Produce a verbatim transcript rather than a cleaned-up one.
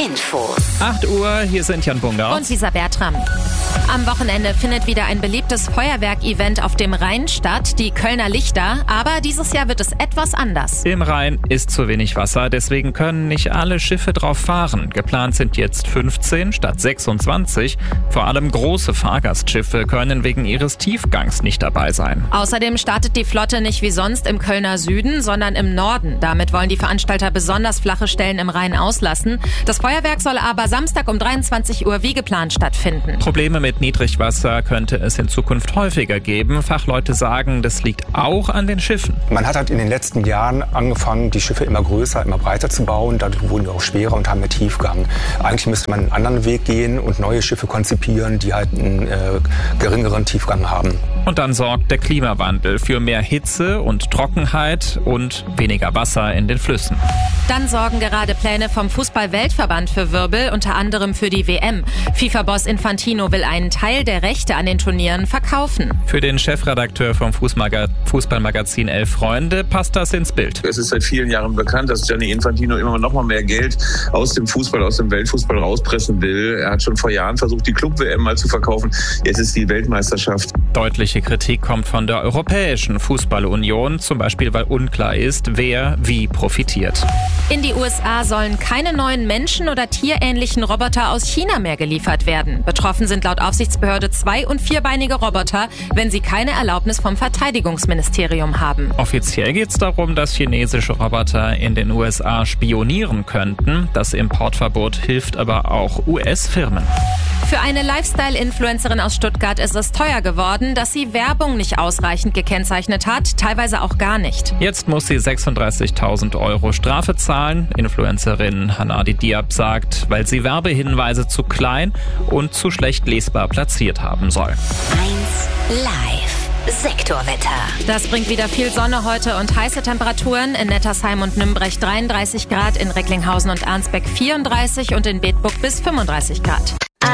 Infos. acht Uhr, hier sind Jan Bungau und Lisa Bertram. Am Wochenende findet wieder ein beliebtes Feuerwerk-Event auf dem Rhein statt, die Kölner Lichter. Aber dieses Jahr wird es etwas anders. Im Rhein ist zu wenig Wasser, deswegen können nicht alle Schiffe drauf fahren. Geplant sind jetzt fünfzehn statt sechsundzwanzig. Vor allem große Fahrgastschiffe können wegen ihres Tiefgangs nicht dabei sein. Außerdem startet die Flotte nicht wie sonst im Kölner Süden, sondern im Norden. Damit wollen die Veranstalter besonders flache Stellen im Rhein auslassen. Das Feuerwerk soll aber Samstag um dreiundzwanzig Uhr wie geplant stattfinden. Probleme mit Niedrigwasser könnte es in Zukunft häufiger geben. Fachleute sagen, das liegt auch an den Schiffen. Man hat halt in den letzten Jahren angefangen, die Schiffe immer größer, immer breiter zu bauen. Dadurch wurden die auch schwerer und haben mehr Tiefgang. Eigentlich müsste man einen anderen Weg gehen und neue Schiffe konzipieren, die halt einen äh, geringeren Tiefgang haben. Und dann sorgt der Klimawandel für mehr Hitze und Trockenheit und weniger Wasser in den Flüssen. Dann sorgen gerade Pläne vom Fußball-Weltverband für Wirbel, unter anderem für die W M. FIFA-Boss Infantino will einen Teil der Rechte an den Turnieren verkaufen. Für den Chefredakteur vom Fußmaga- Fußballmagazin Elf Freunde passt das ins Bild. Es ist seit vielen Jahren bekannt, dass Gianni Infantino immer noch mal mehr Geld aus dem Fußball, aus dem Weltfußball rauspressen will. Er hat schon vor Jahren versucht, die Club-W M mal zu verkaufen. Jetzt ist die Weltmeisterschaft. Deutliche Kritik kommt von der Europäischen Fußballunion, zum Beispiel weil unklar ist, wer wie profitiert. In die U S A sollen keine neuen menschen- oder tierähnlichen Roboter aus China mehr geliefert werden. Betroffen sind laut Aufsichtsbehörde zwei- und vierbeinige Roboter, wenn sie keine Erlaubnis vom Verteidigungsministerium haben. Offiziell geht es darum, dass chinesische Roboter in den U S A spionieren könnten. Das Importverbot hilft aber auch U S-Firmen. Für eine Lifestyle-Influencerin aus Stuttgart ist es teuer geworden, dass sie Werbung nicht ausreichend gekennzeichnet hat, teilweise auch gar nicht. Jetzt muss sie sechsunddreißigtausend Euro Strafe zahlen. Influencerin Hanadi Diab sagt, weil sie Werbehinweise zu klein und zu schlecht lesbar platziert haben soll. eins Live. Sektorwetter. Das bringt wieder viel Sonne heute und heiße Temperaturen. In Nettersheim und Nümbrecht dreiunddreißig Grad, in Recklinghausen und Arnsbeck vierunddreißig und in Bedburg bis fünfunddreißig Grad.